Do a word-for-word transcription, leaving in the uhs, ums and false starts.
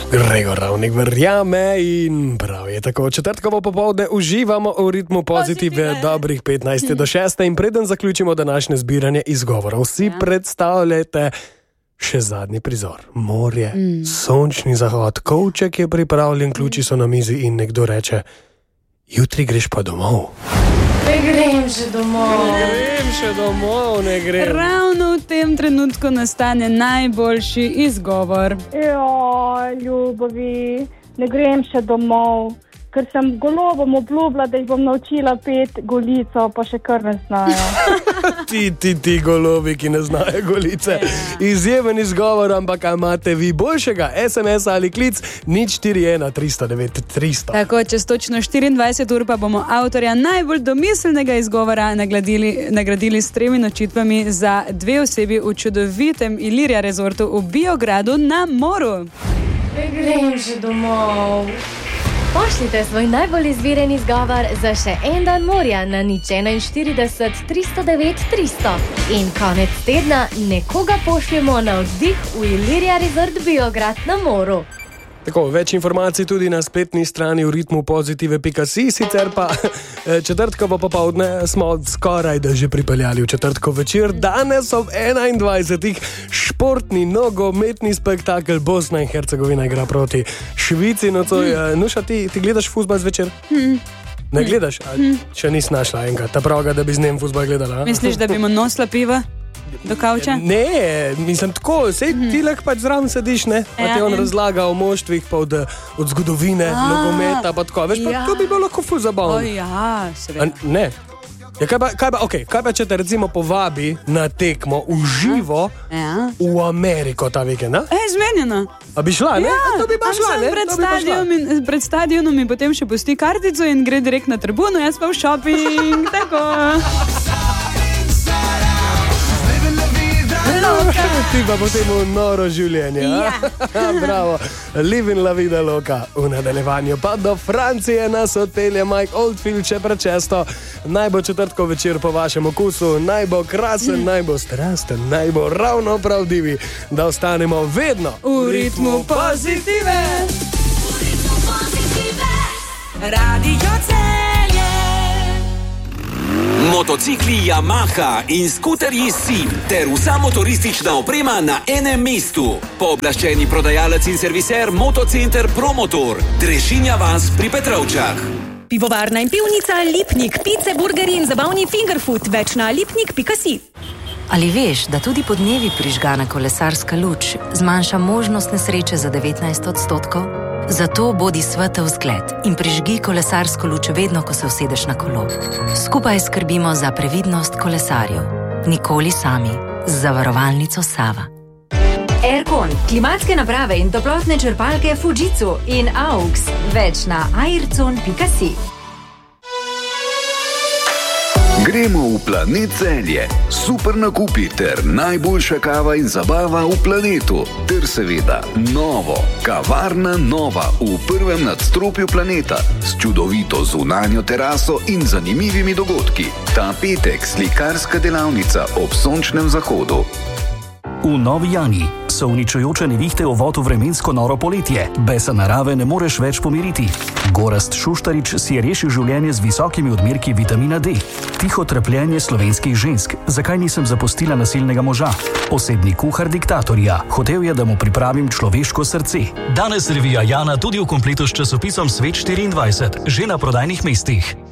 Gregor Ravnik verjame in prav je tako. Četrtkovo popoldne uživamo v ritmu pozitive dobrih petnajst do šeste in preden zaključimo današnje zbiranje izgovorov, si ja. predstavljate še zadnji prizor. Morje, mm. sončni zahod, kovček je pripravljen, ključi so na mizi in nekdo reče, jutri greš pa domov. Ne grem še domov. Ne grem še domov, ne grem. Ravno v tem trenutku nastane najboljši izgovor. Jo, ljubavi, ne grem še domov, ker sem golobom obljubila, da jih bom naučila pet golico, pa še kar ne znajo. ti, ti, ti golobi, ki ne znajo golice. Izjemen izgovor, ampak imate vi boljšega? es em es ali klic nič štiri ena tristo devet tristo. Tako, čez točno štiriindvajset ur pa bomo avtorja najbolj domiselnega izgovora nagradili, nagradili s tremi nočitvami za dve osebi v čudovitem Ilirija rezortu v Biogradu na Moru. Ne grem še domov. Pošljite svoj najbolj izviren izgovor za še en dan morja na nič enainštirideset tristo devet tristo. In konec tedna nekoga pošljemo na oddih v Ilirija Resort Biograd na Moru. Tako, več informacij tudi na spletni strani v ritmu pozitive pika si, sicer pa četrtkovo popoldne smo skoraj da že pripeljali v četrtkov večer. Danes ob enaindvajsetih športni nogometni spektakel Bosna in Hercegovina igra proti Švici. Nocoj, hmm. Nuša, ti, ti gledaš fuzbal zvečer? Hmm. Ne gledaš? Hmm. Še nisi našla enega, ta pravga, da bi z njim fuzbal gledala? Misliš, da bi mu nosla piva? Do kavča? Ne, mislim tako, sej mm-hmm. ti lahko pač zraven sediš, ne? Pa ja, ti on in... razlaga o moštvih, pa od, od zgodovine, A, nogometa, pa tako. Veš, ja. pa to bi bilo lahko ful zabavno. O ja, seveda. A, ne. Ja, kaj pa, kaj pa, okay, kaj pa če te recimo povabi na tekmo v živo ja. v Ameriko ta vikend, ne? E, zmenjeno. A bi šla, ne? Ja, A to bi pa šla, ne? Pred, stadion in, pred stadionom mi potem še pusti kartico in gre direkt na tribuno, jaz pa v shopping, tako. Ti pa potem v noro življenje. Ja. Bravo. Living la vida loca. V nadaljevanju pa do Francije nas odpelje Mike Oldfield še prečesto. Naj bo četrtkov večer po vašem okusu, naj bo krasen, mm. naj bo strasten, naj bo ravno pravdivi, da ostanemo vedno v ritmu pozitive. V ritmu pozitive. Radio Celje. Motocikli Yamaha in skuterji Sim ter vsa motoristična oprema na enem mestu. Pooblaščeni prodajalec in serviser Motocenter Promotor, Drežinja vas pri Petrovčah. Pivovarna in pivnica Lipnik, pice, burgeri in zabavni fingerfood, več na lipnik pika si. Ali veš, da tudi podnevi prižgana kolesarska luč zmanjša možnost nesreče za devetnajst odstotkov? Zato bodi svetel zgled in prižgi kolesarsko luč vedno, ko se usedeš na kolo. Skupaj skrbimo za previdnost kolesarjev. Nikoli sami. Z zavarovalnico Sava. Aircon, klimatske naprave in toplotne črpalke Fujitsu in Aux. Več na aircon pika si. Gremo v Planet Celje. Super nakupi ter najboljša kava in zabava v planetu. Ter seveda novo. Kavarna Nova v prvem nadstropju Planeta s čudovito zunanjo teraso in zanimivimi dogodki. Ta petek slikarska delavnica ob sončnem zahodu. V Novi Jani so uničujoče nevihte uvod v vremensko noro poletje. Besa narave ne moreš več pomiriti. Gorazd Šuštarič si je rešil življenje z visokimi odmerki vitamina D. Tiho trpljenje slovenskih žensk. Zakaj nisem zapustila nasilnega moža? Osebni kuhar diktatorja. Hotel je, da mu pripravim človeško srce. Danes revija Jana tudi v kompletu s časopisom Svet štiriindvajset. Že na prodajnih mestih.